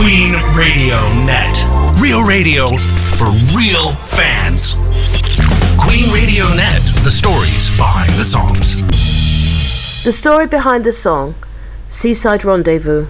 Queen Radio Net. Real radio for real fans. Queen Radio Net. The stories behind the songs. The story behind the song, Seaside Rendezvous.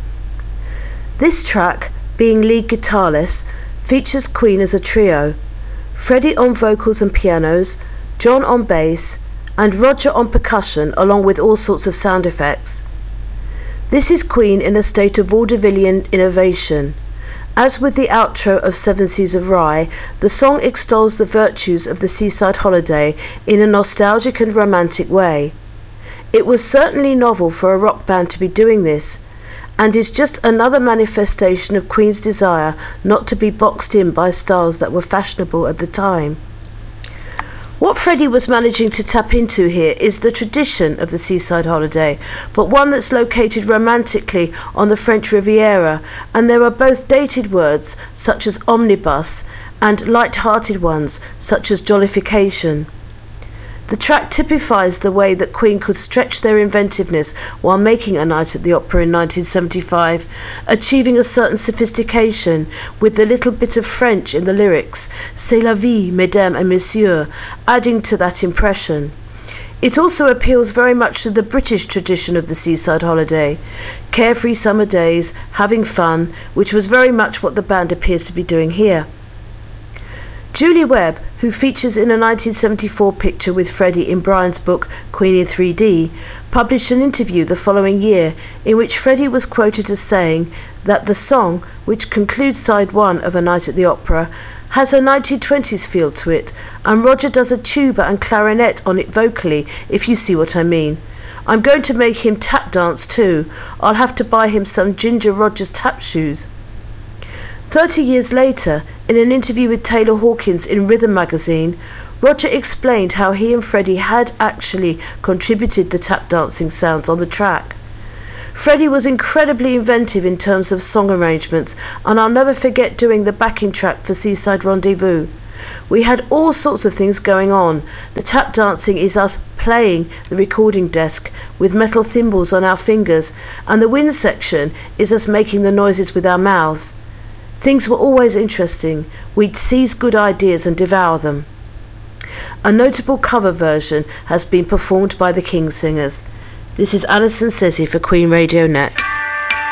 This track, being lead guitarless, features Queen as a trio. Freddie on vocals and pianos, John on bass, and Roger on percussion, along with all sorts of sound effects. This is Queen in a state of vaudevillian innovation. As with the outro of Seven Seas of Rhye, the song extols the virtues of the seaside holiday in a nostalgic and romantic way. It was certainly novel for a rock band to be doing this, and is just another manifestation of Queen's desire not to be boxed in by styles that were fashionable at the time. What Freddie was managing to tap into here is the tradition of the seaside holiday, but one that's located romantically on the French Riviera, and there are both dated words such as omnibus and light-hearted ones such as jollification. The track typifies the way that Queen could stretch their inventiveness while making A Night at the Opera in 1975, achieving a certain sophistication with the little bit of French in the lyrics, C'est la vie, mesdames et messieurs, adding to that impression. It also appeals very much to the British tradition of the seaside holiday, carefree summer days, having fun, which was very much what the band appears to be doing here. Julie Webb, who features in a 1974 picture with Freddie in Brian's book Queen in 3D, published an interview the following year in which Freddie was quoted as saying that the song, which concludes side one of A Night at the Opera, has a 1920s feel to it, and Roger does a tuba and clarinet on it vocally, if you see what I mean. I'm going to make him tap dance too. I'll have to buy him some Ginger Rogers tap shoes. 30 years later, in an interview with Taylor Hawkins in Rhythm magazine, Roger explained how he and Freddie had actually contributed the tap dancing sounds on the track. Freddie was incredibly inventive in terms of song arrangements, and I'll never forget doing the backing track for Seaside Rendezvous. We had all sorts of things going on. The tap dancing is us playing the recording desk with metal thimbles on our fingers, and the wind section is us making the noises with our mouths. Things were always interesting. We'd seize good ideas and devour them. A notable cover version has been performed by the King Singers. This is Alison Sezzi for Queen Radio Net.